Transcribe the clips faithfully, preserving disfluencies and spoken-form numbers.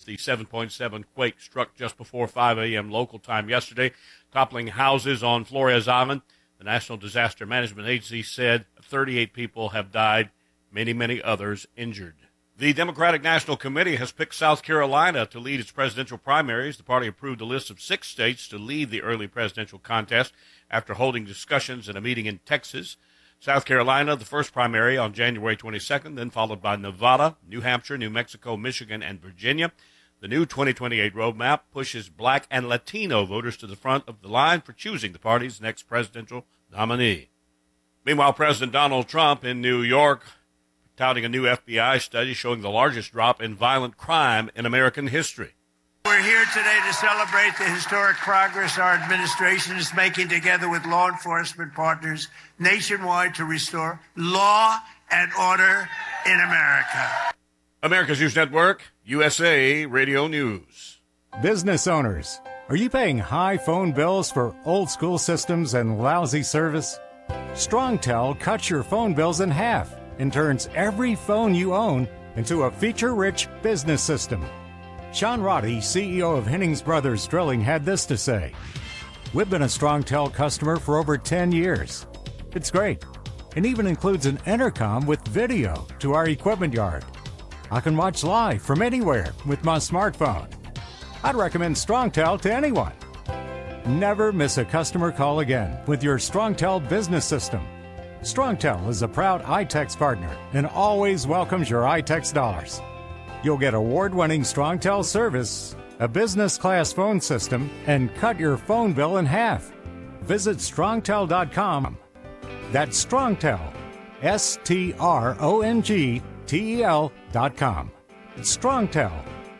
The seven point seven quake struck just before five a.m. local time yesterday, toppling houses on Flores Island. The National Disaster Management Agency said thirty-eight people have died, many, many others injured. The Democratic National Committee has picked South Carolina to lead its presidential primaries. The party approved a list of six states to lead the early presidential contest after holding discussions in a meeting in Texas. South Carolina, the first primary on January twenty-second, then followed by Nevada, New Hampshire, New Mexico, Michigan, and Virginia. The new twenty twenty-eight roadmap pushes black and Latino voters to the front of the line for choosing the party's next presidential nominee. Meanwhile, President Donald Trump in New York touting a new F B I study showing the largest drop in violent crime in American history. We're here today to celebrate the historic progress our administration is making together with law enforcement partners nationwide to restore law and order in America. America's News Network, U S A Radio News. Business owners, are you paying high phone bills for old school systems and lousy service? StrongTel cuts your phone bills in half and turns every phone you own into a feature-rich business system. Sean Roddy, C E O of Hennings Brothers Drilling, had this to say. We've been a StrongTel customer for over ten years. It's great, and even includes an intercom with video to our equipment yard. I can watch live from anywhere with my smartphone. I'd recommend StrongTel to anyone. Never miss a customer call again with your StrongTel business system. StrongTel is a proud iTex partner and always welcomes your iTex dollars. You'll get award-winning StrongTel service, a business-class phone system, and cut your phone bill in half. Visit strongtel dot com. That's StrongTel, S T R O N G T E L dot com. It's StrongTel.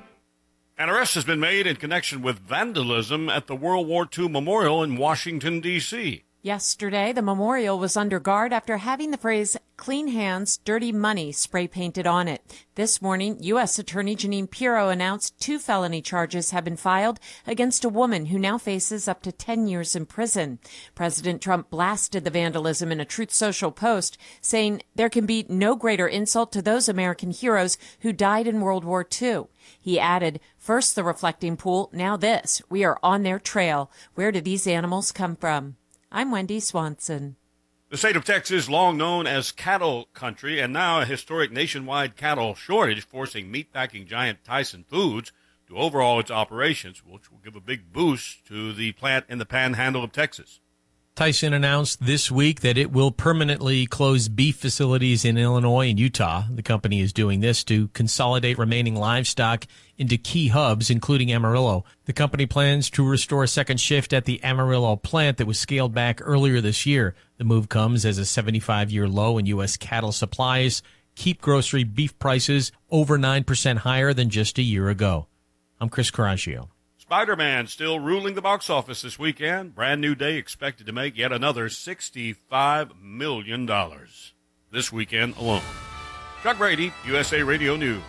An arrest has been made in connection with vandalism at the World War Two Memorial in Washington, D C Yesterday, the memorial was under guard after having the phrase, "Clean hands, dirty money," spray painted on it. This morning, U S Attorney Jeanine Pirro announced two felony charges have been filed against a woman who now faces up to ten years in prison. President Trump blasted the vandalism in a Truth Social post, saying there can be no greater insult to those American heroes who died in World War Two. He added, "First the reflecting pool, now this. We are on their trail. Where did these animals come from?" I'm Wendy Swanson. The state of Texas, long known as cattle country, and now a historic nationwide cattle shortage, forcing meatpacking giant Tyson Foods to overhaul its operations, which will give a big boost to the plant in the panhandle of Texas. Tyson announced this week that it will permanently close beef facilities in Illinois and Utah. The company is doing this to consolidate remaining livestock into key hubs, including Amarillo. The company plans to restore a second shift at the Amarillo plant that was scaled back earlier this year. The move comes as a seventy-five-year low in U S cattle supplies keep grocery beef prices over nine percent higher than just a year ago. I'm Chris Coraggio. Spider-Man still ruling the box office this weekend. Brand New Day expected to make yet another sixty-five million dollars this weekend alone. Chuck Brady, U S A Radio News.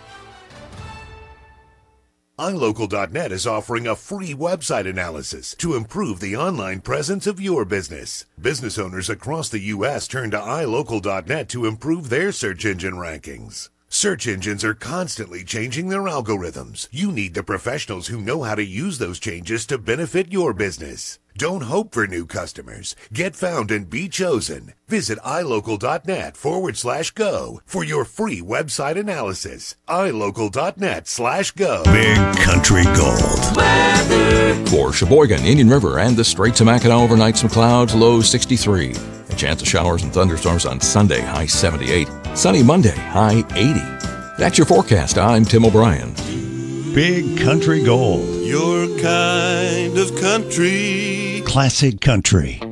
i local dot net is offering a free website analysis to improve the online presence of your business. Business owners across the U S turn to i local dot net to improve their search engine rankings. Search engines are constantly changing their algorithms. You need the professionals who know how to use those changes to benefit your business. Don't hope for new customers. Get found and be chosen. Visit i local dot net forward slash go for your free website analysis. i local dot net slash go. Big Country Gold weather. For Sheboygan, Indian River, and the Straits of Mackinac, overnight some clouds, low sixty-three. A chance of showers and thunderstorms on Sunday, high seventy-eight. Sunny Monday, high eighty. That's your forecast. I'm Tim O'Brien. Big Country Gold. Your kind of country. Classic country.